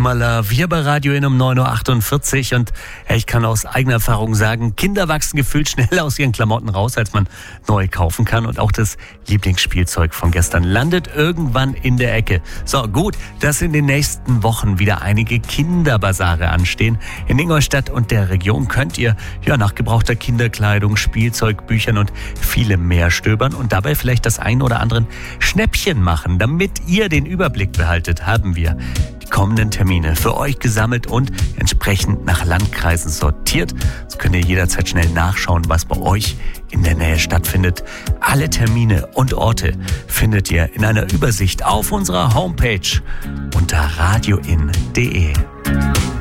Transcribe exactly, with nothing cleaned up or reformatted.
Möller, wir bei Radio In um neun Uhr achtundvierzig und ja, ich kann aus eigener Erfahrung sagen, Kinder wachsen gefühlt schneller aus ihren Klamotten raus, als man neu kaufen kann, und auch das Lieblingsspielzeug von gestern landet irgendwann in der Ecke. So, gut, dass in den nächsten Wochen wieder einige Kinderbasare anstehen. In Ingolstadt und der Region könnt ihr ja nach gebrauchter Kinderkleidung, Spielzeug, Büchern und vielem mehr stöbern und dabei vielleicht das ein oder andere Schnäppchen machen. Damit ihr den Überblick behaltet, haben wir die kommenden Termine für euch gesammelt und entsprechend nach Landkreisen sortiert. So könnt ihr jederzeit schnell nachschauen, was bei euch in der Nähe stattfindet. Alle Termine und Orte findet ihr in einer Übersicht auf unserer Homepage unter radioin punkt de.